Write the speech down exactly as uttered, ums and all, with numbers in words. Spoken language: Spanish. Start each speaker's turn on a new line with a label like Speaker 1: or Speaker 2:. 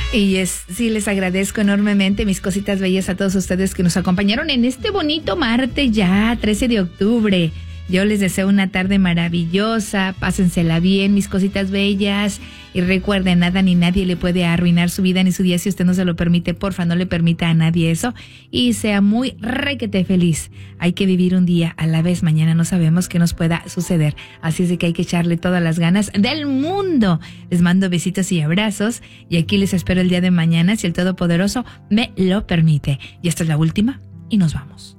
Speaker 1: Y es, sí, les agradezco enormemente, mis cositas bellas, a todos ustedes que nos acompañaron en este bonito martes ya, trece de octubre. Yo les deseo una tarde maravillosa, pásensela bien, mis cositas bellas. Y recuerden, nada ni nadie le puede arruinar su vida ni su día si usted no se lo permite. Porfa, no le permita a nadie eso. Y sea muy requete feliz. Hay que vivir un día a la vez. Mañana no sabemos qué nos pueda suceder. Así es de que hay que echarle todas las ganas del mundo. Les mando besitos y abrazos. Y aquí les espero el día de mañana, si el Todopoderoso me lo permite. Y esta es la última y nos vamos.